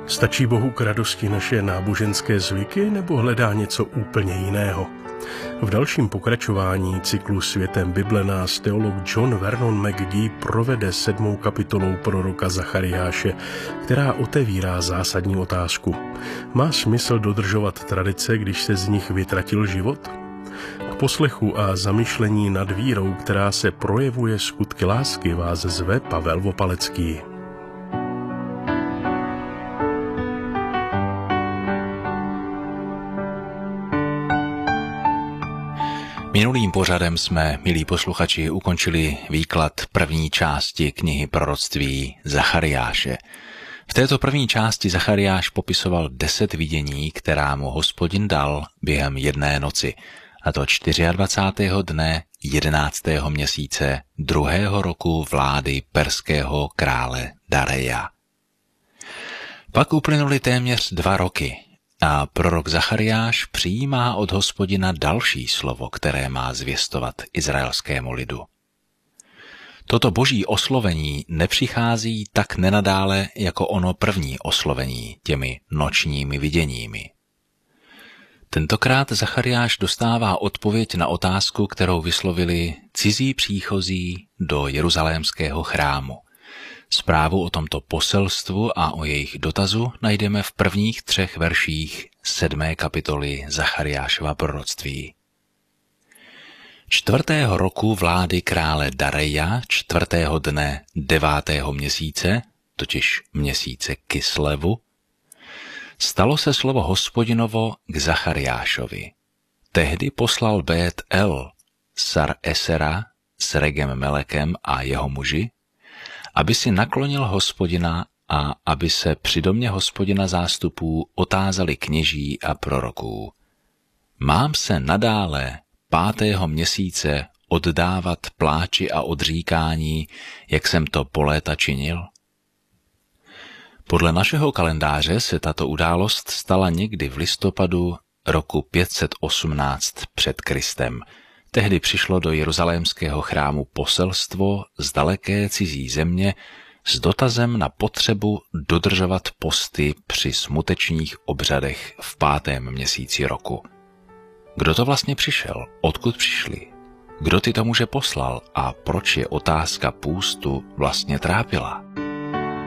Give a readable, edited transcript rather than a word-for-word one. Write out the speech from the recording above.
Stačí Bohu k radosti naše náboženské zvyky nebo hledá něco úplně jiného? V dalším pokračování cyklu Světem Bible nás teolog John Vernon McGee provede 7. kapitolou proroka Zachariáše, která otevírá zásadní otázku. Má smysl dodržovat tradice, když se z nich vytratil život? K poslechu a zamyšlení nad vírou, která se projevuje skutky lásky, vás zve Pavel Vopalecký. Minulým pořadem jsme, milí posluchači, ukončili výklad první části knihy proroctví Zachariáše. V této první části Zachariáš popisoval 10 vidění, která mu Hospodin dal během jedné noci, a to 24. dne 11. měsíce 2. roku vlády perského krále Dareja. Pak uplynuly téměř 2 roky a prorok Zachariáš přijímá od Hospodina další slovo, které má zvěstovat izraelskému lidu. Toto boží oslovení nepřichází tak nenadále jako ono první oslovení těmi nočními viděními. Tentokrát Zachariáš dostává odpověď na otázku, kterou vyslovili cizí příchozí do jeruzalémského chrámu. Zprávu o tomto poselstvu a o jejich dotazu najdeme v prvních 3 verších 7. kapitoly Zachariášova proroctví. 4. roku vlády krále Dareja, 4. dne 9. měsíce, totiž měsíce Kislevu, stalo se slovo Hospodinovo k Zachariášovi. Tehdy poslal Bét El, Sar Esera s Regem Melekem a jeho muži, aby si naklonil Hospodina a aby se při domě Hospodina zástupů otázali kněží a proroků. Mám se nadále 5. měsíce oddávat pláči a odříkání, jak jsem to po léta činil? Podle našeho kalendáře se tato událost stala někdy v listopadu roku 518 před Kristem. Tehdy přišlo do jeruzalémského chrámu poselstvo z daleké cizí země s dotazem na potřebu dodržovat posty při smutečních obřadech v 5. měsíci roku. Kdo to vlastně přišel? Odkud přišli? Kdo tyto muže poslal a proč je otázka půstu vlastně trápila?